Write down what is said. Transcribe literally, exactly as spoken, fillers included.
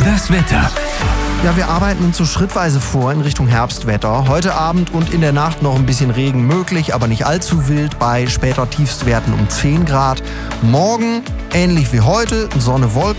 Das Wetter. Ja, wir arbeiten uns so schrittweise vor in Richtung Herbstwetter. Heute Abend und in der Nacht noch ein bisschen Regen möglich, aber nicht allzu wild, bei später Tiefstwerten um zehn Grad. Morgen ähnlich wie heute, Sonne, Wolken.